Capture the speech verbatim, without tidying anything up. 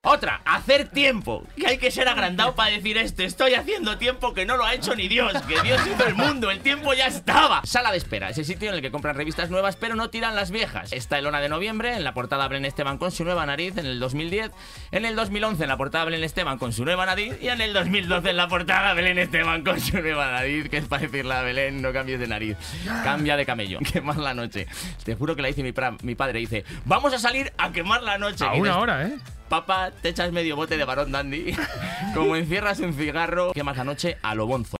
Otra, hacer tiempo. Que hay que ser agrandado para decir esto. Estoy haciendo tiempo que no lo ha hecho ni Dios. Que Dios hizo el mundo, el tiempo ya estaba. Sala de espera, ese sitio en el que compran revistas nuevas pero no tiran las viejas. Está el Ona de noviembre, en la portada Belén Esteban con su nueva nariz en el dos mil diez. En el dos mil once en la portada Belén Esteban con su nueva nariz. Y en el dos mil doce en la portada Belén Esteban con su nueva nariz. Que es para decirle a Belén, no cambies de nariz. Cambia de camello. Quemar la noche. Te juro que la dice mi, pra, mi padre. Dice, vamos a salir a quemar la noche. A una hora, ¿eh? Papá, te echas medio bote de varón dandy. Como encierras un cigarro, quemas la noche a lo bonzo.